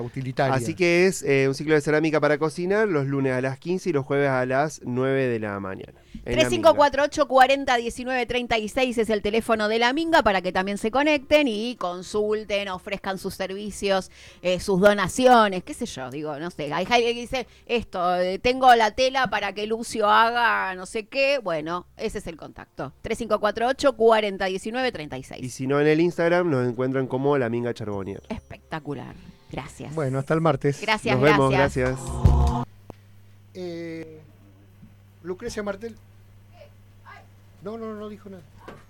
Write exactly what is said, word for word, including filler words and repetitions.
utilitaria. Así que es eh, un ciclo de cerámica para cocinar los lunes a las quince y los jueves a las nueve de la mañana. tres cinco cuatro ocho, cuarenta, diecinueve, treinta y seis es el teléfono de la Minga para que también se conecten y consulten, ofrezcan sus servicios, eh, sus donaciones, qué sé yo, digo, no sé. Hay gente que dice, esto, eh, tengo la tela para que Lucio haga no sé qué. Bueno, ese es el contacto. tres cinco cuatro ocho, cuarenta, diecinueve, treinta y seis. Y si no, en el Instagram nos encuentran como La Minga Charbonnier. Espectacular. Gracias. Bueno, hasta el martes. Gracias, Nos vemos, gracias. gracias. Eh, Lucrecia Martel. No, no, no dijo nada.